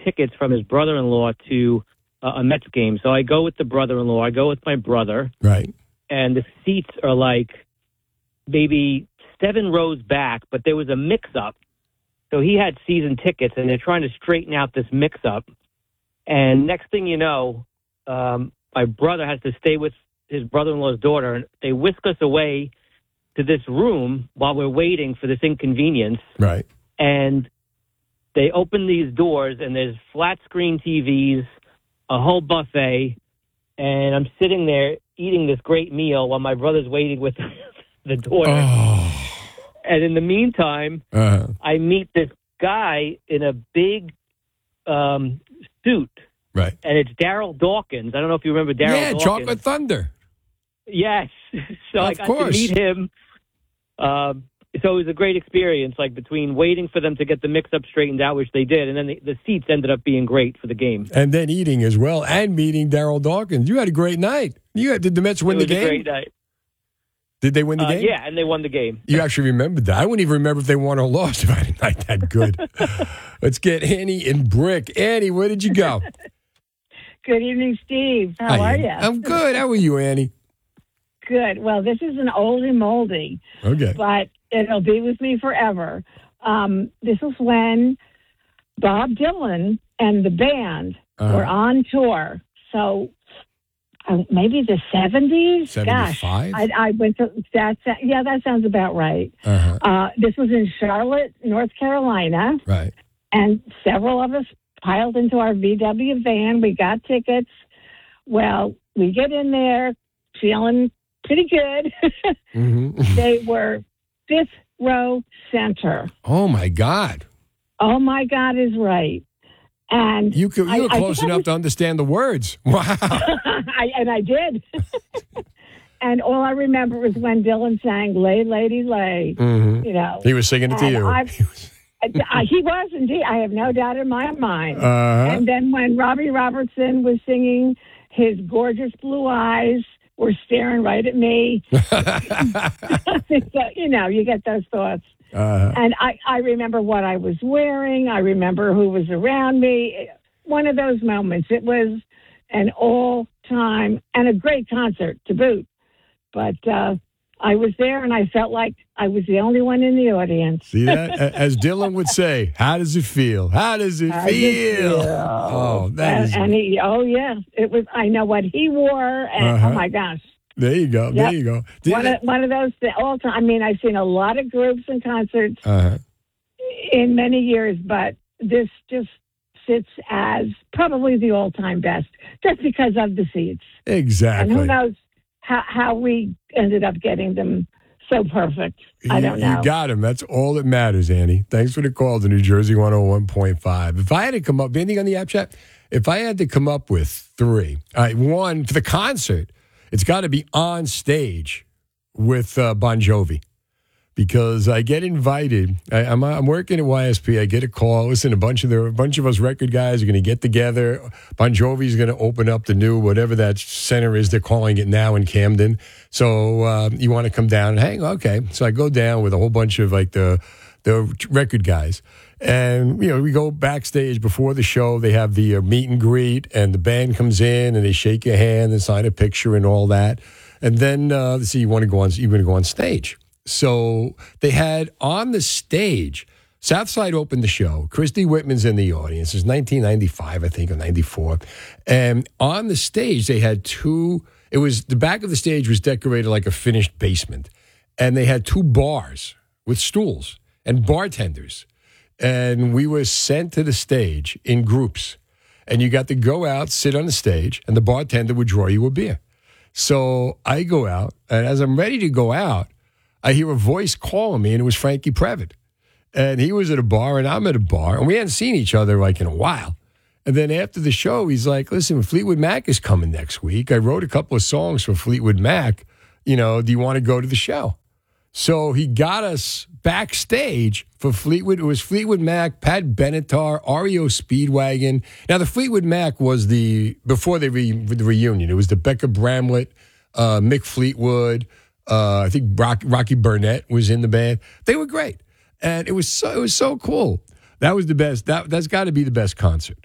tickets from his brother-in-law to a Mets game. So I go with the brother-in-law. I go with my brother. Right. And the seats are like maybe 7 rows back, but there was a mix-up. So he had season tickets, and they're trying to straighten out this mix-up. And next thing you know, my brother has to stay with his brother-in-law's daughter, and they whisk us away to this room while we're waiting for this inconvenience. Right. And they open these doors, and there's flat-screen TVs, a whole buffet, and I'm sitting there eating this great meal while my brother's waiting with the daughter. Oh. And in the meantime, I meet this guy in a big suit. Right. And it's Daryl Dawkins. I don't know if you remember Daryl Dawkins. Yeah, Chocolate Thunder. Yes. So I got to meet him. So it was a great experience, like between waiting for them to get the mix-up straightened out, which they did, and then the seats ended up being great for the game. And then eating as well, and meeting Daryl Dawkins. You had a great night. Did the Mets win the game? It was a great night. Did they win the game? Yeah, and they won the game. You actually remembered that. I wouldn't even remember if they won or lost if I had a night that good. Let's get Annie in Brick. Annie, where did you go? Good evening, Steve. How are you? I'm good. How are you, Annie? Good. Well, this is an oldie moldy. Okay. But it'll be with me forever. This is when Bob Dylan and the band were on tour. So maybe the 70s? 75? Gosh, I went to that. Yeah, that sounds about right. This was in Charlotte, North Carolina. Right. And several of us piled into our VW van. We got tickets. Well, we get in there feeling pretty good. They were 5th row center. Oh, my God. Oh, my God is right. And you were close enough to understand the words. Wow. I did. And all I remember was when Dylan sang "Lay, Lady, Lay." You know, he was singing it to you. He was indeed. I have no doubt in my mind. And then when Robbie Robertson was singing, his gorgeous blue eyes were staring right at me. So, you know, you get those thoughts. And I remember what I was wearing. I remember who was around me. One of those moments. It was an all-time and a great concert to boot. But I was there, and I felt like I was the only one in the audience. See that? As Dylan would say, how does it feel? How does it feel? Oh, that is... oh, yeah. It was. I know what he wore, and oh, my gosh. There you go. There you go. One of those all time. I mean, I've seen a lot of groups and concerts in many years, but this just sits as probably the all-time best, just because of the seats. Exactly. And who knows how we ended up getting them so perfect. I don't know. You got him. That's all that matters, Annie. Thanks for the call to New Jersey 101.5. If I had to come up, anything on the app chat? If I had to come up with 3, one, for the concert, it's got to be on stage with Bon Jovi, because I get invited. I'm working at YSP. I get a call. Listen, a bunch of us record guys are going to get together. Bon Jovi is going to open up the new whatever that center is. They're calling it now in Camden. So you want to come down and hang? Okay. So I go down with a whole bunch of like the record guys. And, you know, we go backstage before the show. They have the meet and greet, and the band comes in, and they shake your hand and sign a picture and all that. And then, so you're going to go on stage. So they had on the stage, Southside opened the show. Christy Whitman's in the audience. It's 1995, I think, or 94. And on the stage, they had the back of the stage was decorated like a finished basement. And they had 2 bars with stools and bartenders. And we were sent to the stage in groups. And you got to go out, sit on the stage, and the bartender would draw you a beer. So I go out, and as I'm ready to go out, I hear a voice calling me, and it was Frankie Prevett. And he was at a bar, and I'm at a bar, and we hadn't seen each other like in a while. And then after the show, he's like, listen, Fleetwood Mac is coming next week. I wrote a couple of songs for Fleetwood Mac. You know, do you want to go to the show? So he got us backstage for Fleetwood. It was Fleetwood Mac, Pat Benatar, REO Speedwagon. Now, the Fleetwood Mac was before the reunion. It was the Becca Bramlett, Mick Fleetwood. I think Rocky Burnett was in the band. They were great. And it was so cool. That was the best. That's got to be the best concert.